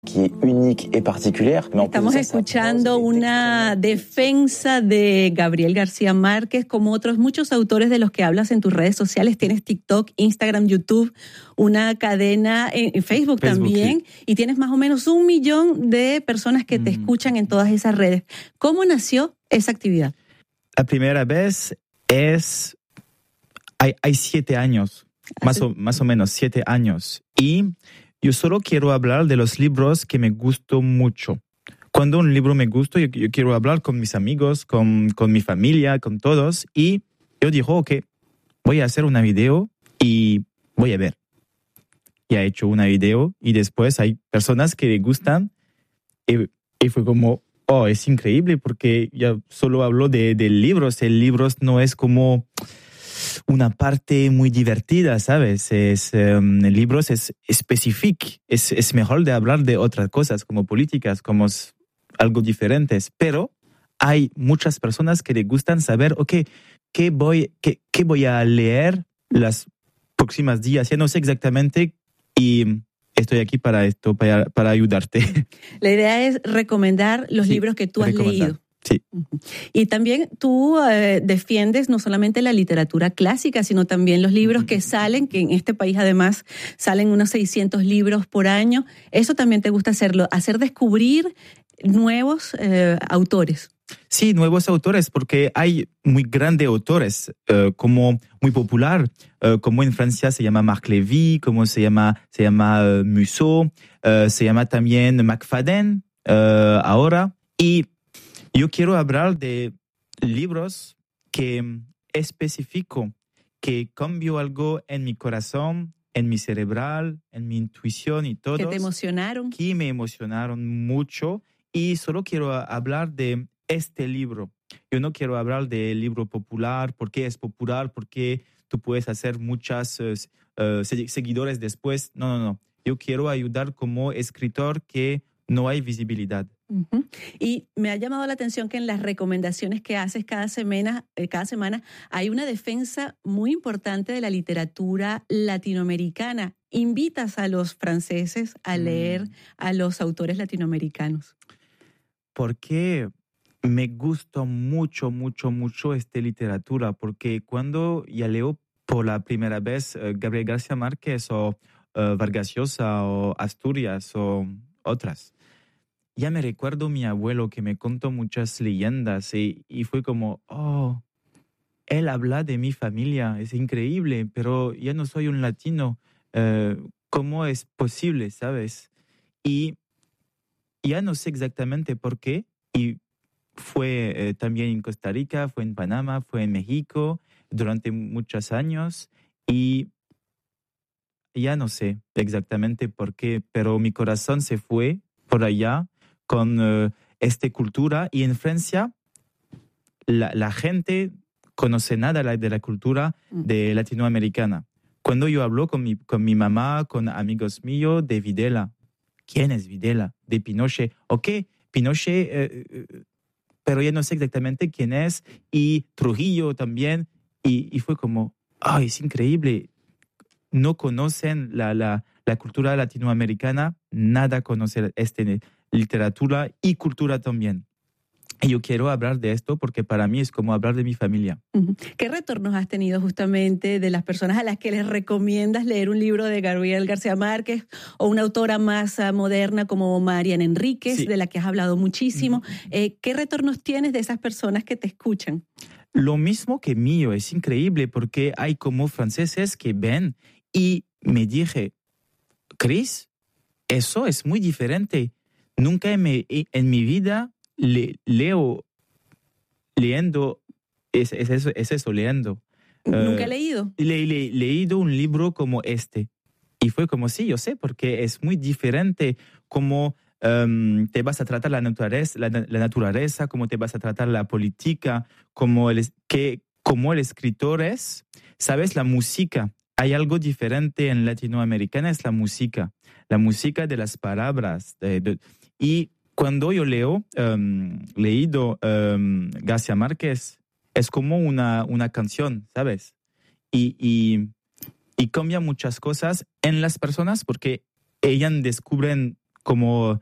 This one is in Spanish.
Estamos escuchando una defensa de Gabriel García Márquez, como otros muchos autores de los que hablas en tus redes sociales. Tienes TikTok, Instagram, YouTube, una cadena en Facebook también, sí. Y tienes más o menos 1 millón de personas que te escuchan en todas esas redes. ¿Cómo nació esa actividad? La primera vez hay 7 años, más o menos 7 años. Y yo solo quiero hablar de los libros que me gustó mucho. Cuando un libro me gusta, yo quiero hablar con mis amigos, con mi familia, con todos. Y yo digo, ok, voy a hacer una video y voy a ver. Y he hecho una video y después hay personas que le gustan. Y fue como, oh, es increíble porque ya solo hablo de libros. El libro no es como una parte muy divertida, ¿sabes? El libro es específico, es mejor de hablar de otras cosas como políticas, como algo diferentes, pero hay muchas personas que les gustan saber, ok, ¿qué voy a leer las próximas días? Ya no sé exactamente y estoy aquí para esto, para ayudarte. La idea es recomendar los libros que tú has leído. Sí. Y también tú defiendes no solamente la literatura clásica, sino también los libros que salen, que en este país además salen unos 600 libros por año. Eso también te gusta hacerlo, hacer descubrir nuevos autores. Sí, nuevos autores, porque hay muy grandes autores, como muy popular, como en Francia se llama Marc Lévy, como se llama Musso, se llama también McFadden ahora. Y yo quiero hablar de libros que específico, que cambió algo en mi corazón, en mi cerebral, en mi intuición y todo. ¿Que te emocionaron? Que me emocionaron mucho. Y solo quiero hablar de este libro. Yo no quiero hablar del libro popular, porque es popular, porque tú puedes hacer muchas seguidores después. No. Yo quiero ayudar como escritor que no hay visibilidad. Uh-huh. Y me ha llamado la atención que en las recomendaciones que haces cada semana hay una defensa muy importante de la literatura latinoamericana. Invitas a los franceses a leer a los autores latinoamericanos. Porque me gusta mucho esta literatura, porque cuando ya leo por la primera vez Gabriel García Márquez o Vargas Llosa o Asturias o otras, ya me recuerdo mi abuelo que me contó muchas leyendas y fue como, oh, él habla de mi familia, es increíble, pero ya no soy un latino, ¿cómo es posible, sabes? Y ya no sé exactamente por qué, y fue también en Costa Rica, fue en Panamá, fue en México durante muchos años, y ya no sé exactamente por qué, pero mi corazón se fue por allá con esta cultura. Y en Francia la gente conoce nada de la cultura de latinoamericana. Cuando yo hablo con mi mamá, con amigos míos de Videla, ¿quién es Videla? De Pinochet. Ok, Pinochet, pero ya no sé exactamente quién es. Y Trujillo también. Y fue como, ay, es increíble. No conocen la cultura latinoamericana, nada conocen literatura y cultura también. Y yo quiero hablar de esto porque para mí es como hablar de mi familia. ¿Qué retornos has tenido justamente de las personas a las que les recomiendas leer un libro de Gabriel García Márquez o una autora más moderna como Mariana Enríquez, sí, de la que has hablado muchísimo? ¿Qué retornos tienes de esas personas que te escuchan? Lo mismo que mío, es increíble porque hay como franceses que ven y me dije, Chris, eso es muy diferente. Nunca en mi vida leyendo, es eso, leyendo. ¿Nunca he leído? Leído un libro como este. Y fue como, sí, yo sé, porque es muy diferente cómo te vas a tratar la naturaleza, cómo te vas a tratar la política, cómo el escritor es. ¿Sabes? La música. Hay algo diferente en latinoamericana, es la música de las palabras. Y cuando yo leído García Márquez, es como una canción, ¿sabes? Y cambia muchas cosas en las personas porque ellas descubren como